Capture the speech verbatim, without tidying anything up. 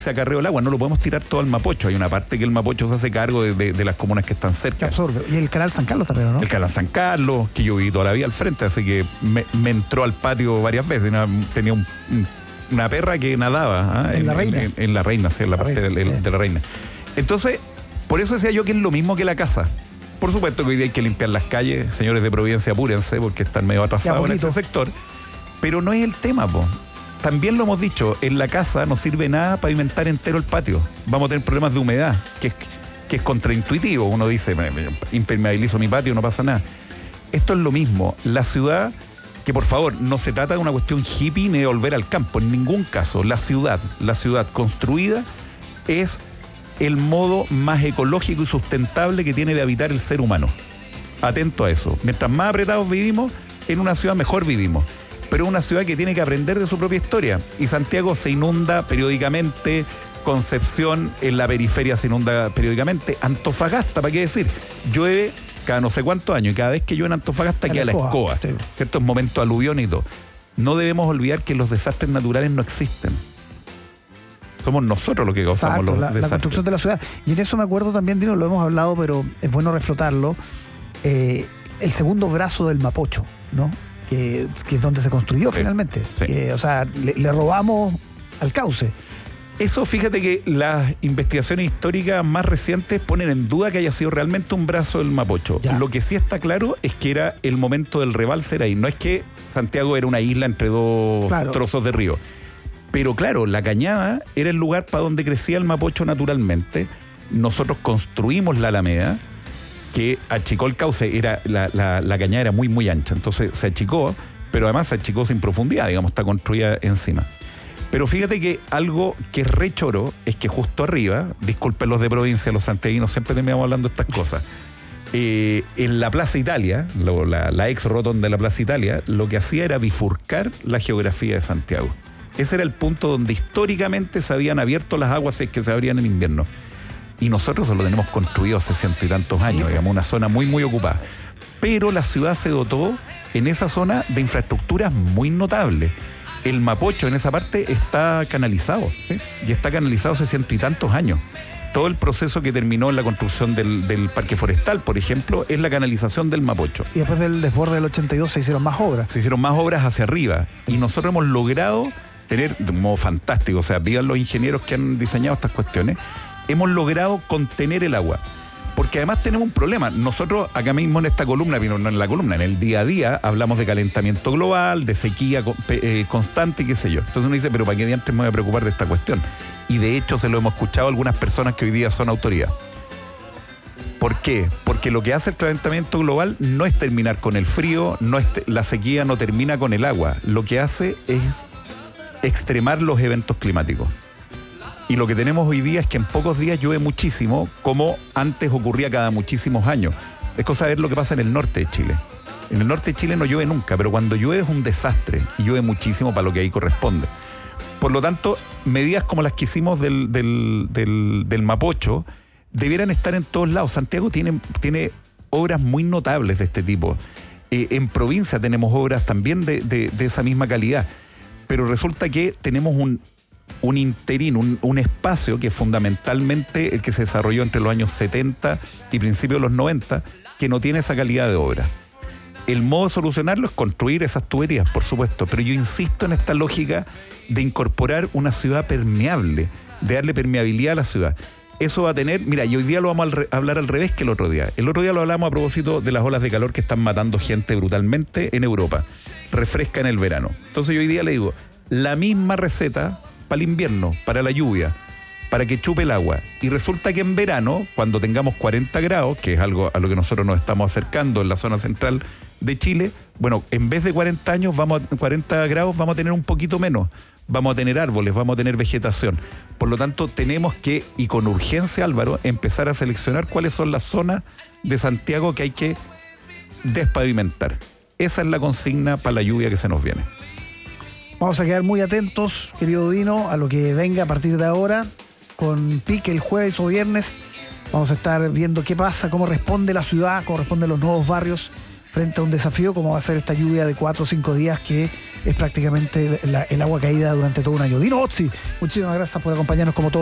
se acarreó el agua, no lo podemos tirar todo al Mapocho. Hay una parte que el Mapocho se hace cargo de, de, de las comunas que están cerca. Que absorbe. Y el canal San Carlos también, ¿no? El canal San Carlos, que yo viví toda la vida al frente, así que me, me entró al patio varias veces. Una, tenía un, un, una perra que nadaba. ¿eh? En, en la Reina. En, en la Reina, sí, en la, la parte reina, de, sí. de la Reina. Entonces, por eso decía yo que es lo mismo que la casa. Por supuesto que hoy día hay que limpiar las calles. Señores de Providencia, apúrense, porque están medio atrasados en este sector. Pero no es el tema, po. También lo hemos dicho, en la casa no sirve nada pavimentar entero el patio. Vamos a tener problemas de humedad, que es, que es contraintuitivo. Uno dice, impermeabilizo mi patio, no pasa nada. Esto es lo mismo. La ciudad, que por favor, no se trata de una cuestión hippie ni de volver al campo, en ningún caso. La ciudad, la ciudad construida es el modo más ecológico y sustentable que tiene de habitar el ser humano. Atento a eso. Mientras más apretados vivimos, en una ciudad mejor vivimos. Pero es una ciudad que tiene que aprender de su propia historia. Y Santiago se inunda periódicamente, Concepción en la periferia se inunda periódicamente, Antofagasta, ¿para qué decir? Llueve cada no sé cuántos años y cada vez que llueve en Antofagasta queda la escoba, sí. ¿Cierto? Es momento aluvión y todo. No debemos olvidar que los desastres naturales no existen. Somos nosotros los que causamos Exacto, los la, desastres. La construcción de la ciudad. Y en eso me acuerdo también, Dino, lo hemos hablado, pero es bueno reflotarlo, eh, el segundo brazo del Mapocho, ¿no? Que, que es donde se construyó sí, finalmente. Sí. Que, o sea, le, le robamos al cauce. Eso, fíjate que las investigaciones históricas más recientes ponen en duda que haya sido realmente un brazo del Mapocho. Ya. Lo que sí está claro es que era el momento del rebalse era ahí. No es que Santiago era una isla entre dos claro. trozos de río. Pero claro, la Cañada era el lugar para donde crecía el Mapocho naturalmente. Nosotros construimos la Alameda, que achicó el cauce, era la, la, la Cañada era muy muy ancha, entonces se achicó, pero además se achicó sin profundidad, digamos, está construida encima. Pero fíjate que algo que es re choro es que justo arriba, disculpen los de provincia, los santiaguinos, siempre terminamos hablando de estas cosas, eh, en la Plaza Italia, lo, la, la ex rotonda de la Plaza Italia, lo que hacía era bifurcar la geografía de Santiago. Ese era el punto donde históricamente se habían abierto las aguas que se abrían en invierno. Y nosotros lo tenemos construido hace ciento y tantos años, digamos, una zona muy, muy ocupada. Pero la ciudad se dotó en esa zona de infraestructuras muy notables. El Mapocho en esa parte está canalizado, ¿sí? Y está canalizado hace ciento y tantos años. Todo el proceso que terminó en la construcción del, del parque forestal, por ejemplo, es la canalización del Mapocho. Y después del desborde del ochenta y dos se hicieron más obras. Se hicieron más obras hacia arriba. Y nosotros hemos logrado tener, de un modo fantástico, o sea, vivan los ingenieros que han diseñado estas cuestiones, hemos logrado contener el agua. Porque además tenemos un problema. Nosotros acá mismo en esta columna, no en la columna, en el día a día, hablamos de calentamiento global, de sequía eh, constante y qué sé yo. Entonces uno dice, pero ¿para qué diantres me voy a preocupar de esta cuestión? Y de hecho se lo hemos escuchado a algunas personas que hoy día son autoridad. ¿Por qué? Porque lo que hace el calentamiento global no es terminar con el frío, no es la sequía no termina con el agua. Lo que hace es extremar los eventos climáticos. Y lo que tenemos hoy día es que en pocos días llueve muchísimo, como antes ocurría cada muchísimos años. Es cosa de ver lo que pasa en el norte de Chile. En el norte de Chile no llueve nunca, pero cuando llueve es un desastre y llueve muchísimo para lo que ahí corresponde. Por lo tanto, medidas como las que hicimos del, del, del, del Mapocho debieran estar en todos lados. Santiago tiene, tiene obras muy notables de este tipo. Eh, en provincia tenemos obras también de, de, de esa misma calidad. Pero resulta que tenemos un... un interino, un, un espacio que es fundamentalmente el que se desarrolló entre los años setenta y principios de los noventa, que no tiene esa calidad de obra. El modo de solucionarlo es construir esas tuberías, por supuesto, pero yo insisto en esta lógica de incorporar una ciudad permeable, de darle permeabilidad a la ciudad. Eso va a tener, mira, y hoy día lo vamos a al re, hablar al revés que el otro día. El otro día lo hablamos a propósito de las olas de calor que están matando gente brutalmente en Europa. Refresca en el verano. Entonces yo hoy día le digo, la misma receta para el invierno, para la lluvia, para que chupe el agua. Y resulta que en verano, cuando tengamos cuarenta grados, que es algo a lo que nosotros nos estamos acercando en la zona central de Chile, bueno, en vez de cuarenta años, vamos a cuarenta grados, vamos a tener un poquito menos. Vamos a tener árboles, vamos a tener vegetación. Por lo tanto, tenemos que, y con urgencia, Álvaro, empezar a seleccionar cuáles son las zonas de Santiago que hay que despavimentar. Esa es la consigna para la lluvia que se nos viene. Vamos a quedar muy atentos, querido Dino, a lo que venga a partir de ahora con Pique el jueves o viernes. Vamos a estar viendo qué pasa, cómo responde la ciudad, cómo responden los nuevos barrios frente a un desafío como va a ser esta lluvia de cuatro o cinco días que es prácticamente la, el agua caída durante todo un año. Dino Bozzi, muchísimas gracias por acompañarnos como todos